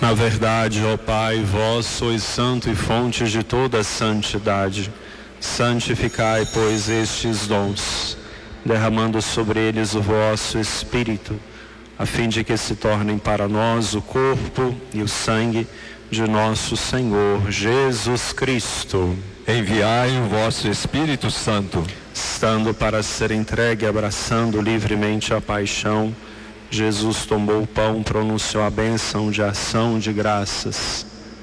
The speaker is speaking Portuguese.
Na verdade, ó Pai, vós sois santo e fonte de toda santidade. Santificai, pois, estes dons, derramando sobre eles o vosso Espírito, a fim de que se tornem para nós o corpo e o sangue de nosso Senhor Jesus Cristo. Enviai o vosso Espírito Santo. Estando para ser entregue, abraçando livremente a paixão, Jesus tomou o pão, pronunciou a bênção de ação de graças.